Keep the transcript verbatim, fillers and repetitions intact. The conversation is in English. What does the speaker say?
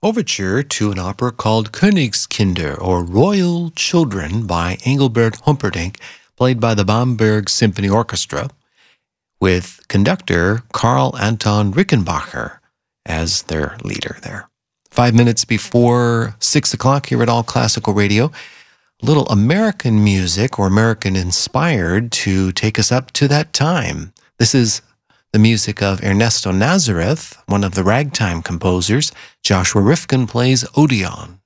Overture to an opera called Königskinder, or Royal Children, by Engelbert Humperdinck, played by the Bamberg Symphony Orchestra, with conductor Karl Anton Rickenbacher as their leader there. Five minutes before six o'clock here at All Classical Radio, a little American music, or American-inspired, to take us up to that time. This is the music of Ernesto Nazareth, one of the ragtime composers. Joshua Rifkin plays Odeon.